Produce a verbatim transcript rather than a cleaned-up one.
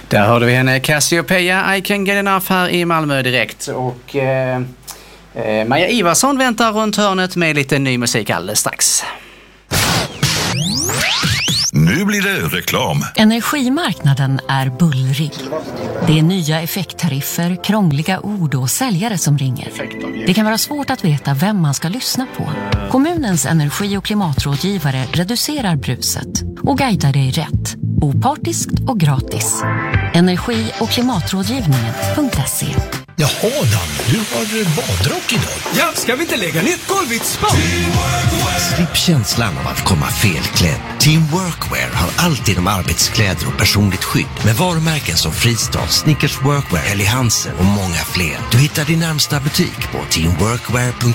Där hörde vi henne, Cassiopeia, I can get enough här i Malmö direkt. Och eh, eh, Maja Ivarsson väntar runt hörnet med lite ny musik alldeles strax. Nu blir det reklam. Energimarknaden är bullrig. Det är nya effekttariffer, krångliga ord och säljare som ringer. Det kan vara svårt att veta vem man ska lyssna på. Kommunens energi- och klimatrådgivare reducerar bruset och guidar dig rätt. Opartiskt och gratis. Energi- och klimatrådgivningen punkt se. Jaha Dan, du har badrock idag. Ja, ska vi inte lägga ner golvet i spa? Slipp känslan av att komma felklädd. Team Workwear har alltid de arbetskläder och personligt skydd med varumärken som Fristad, Snickers Workwear, Helly Hansen och många fler. Du hittar din närmsta butik på team workwear punkt